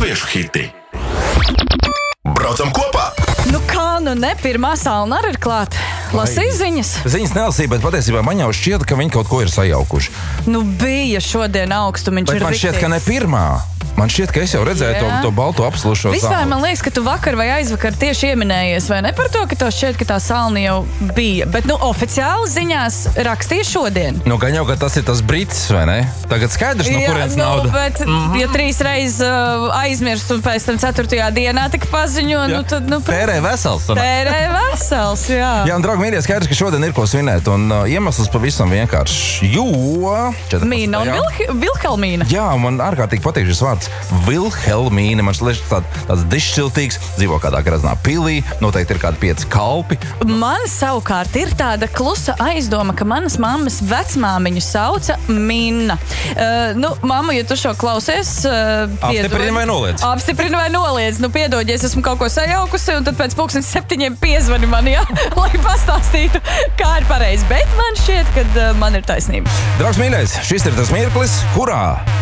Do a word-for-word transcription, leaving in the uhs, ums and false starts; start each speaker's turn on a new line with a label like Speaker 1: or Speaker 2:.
Speaker 1: latviešu hiti. Braucam kopā!
Speaker 2: Nu kā, nu ne, pirmā salna arī ir klāt. Lasīja ziņas?
Speaker 3: Ziņas nelasīja, bet patiesībā man jau šķiet, ka viņi kaut ko ir sajaukuši.
Speaker 2: Nu bija šodien augstumiņš.
Speaker 3: Bet man šķiet, ka ne pirmā. Man šķiet, ka es jau redzēju to, to balto apslušo
Speaker 2: Vispār
Speaker 3: salnu.
Speaker 2: man liekas, ka tu vakar vai aizvakar tieši ieminējies, vai ne par to, ka tev šķiet, ka tā salna jau bija. Bet, nu, oficiāli ziņās rakstīja šodien.
Speaker 3: Nu, gan jau, ka tas ir tas brits, vai ne? Tagad skaidrs, no kurienes
Speaker 2: nu,
Speaker 3: nauda.
Speaker 2: Bet, mm-hmm. ja trīs reizes uh, aizmirst un pēc tam ceturtajā dienā tika paziņo, nu, tad, nu...
Speaker 4: Tērē vesels.
Speaker 2: Tērē vesels, jā.
Speaker 3: Jā, un, draugi, mīļie, skaidrs, ka šodien ir ko svinēt, un uh, iemesls pavisam vienkārši, jo...
Speaker 2: Mīna un Vilh Vilhelmīna.
Speaker 3: Jā, man ārkārtīgi patīk šis vārds. Vilhelmīna, man liekas, tā, tāds dišciltīgs, dzīvo kādā graznā pilī, noteikti ir kādi pieci kalpi.
Speaker 2: Man savukārt ir tāda klusa aizdoma, ka manas mammas vecmāmiņu sauca Minna. Uh, nu, mamma, ja tu šo klausies... Uh,
Speaker 3: Apstiprini vai noliec?
Speaker 2: Apstiprini vai noliec. Nu, piedod, ja es esmu kaut ko sajaukusi, un tad pēc pulkstens septiņiem piezvani man, jā, lai pastāstītu, kā ir pareizi. Bet man šķiet, ka uh, man ir taisnība.
Speaker 3: Draugs mīļais, šis ir tas mirklis, kurā